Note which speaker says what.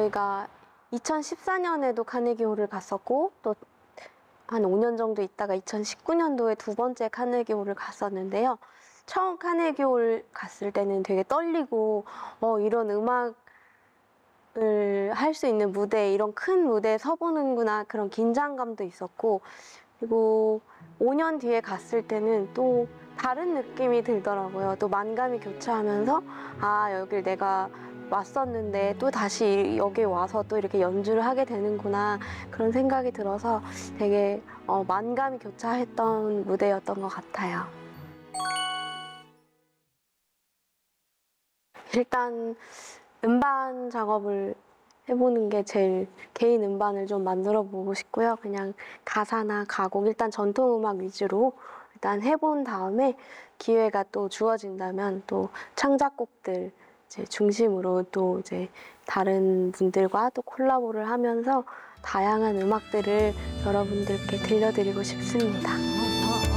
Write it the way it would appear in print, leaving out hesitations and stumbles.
Speaker 1: 저희가 2014년에도 카네기홀을 갔었고 또 한 5년 정도 있다가 2019년도에 두 번째 카네기홀을 갔었는데요. 처음 카네기홀 갔을 때는 되게 떨리고 이런 음악을 할 수 있는 무대, 이런 큰 무대에 서보는구나 그런 긴장감도 있었고, 그리고 5년 뒤에 갔을 때는 또 다른 느낌이 들더라고요. 또 만감이 교차하면서 여길 내가 왔었는데 또 다시 여기 와서 또 이렇게 연주를 하게 되는구나 그런 생각이 들어서 되게 만감이 교차했던 무대였던 것 같아요. 일단 음반 작업을 해보는 게 제일, 개인 음반을 좀 만들어 보고 싶고요. 그냥 가사나 가곡, 일단 전통음악 위주로 일단 해본 다음에 기회가 또 주어진다면 또 창작곡들 이제 중심으로 또 이제 다른 분들과 또 콜라보를 하면서 다양한 음악들을 여러분들께 들려드리고 싶습니다.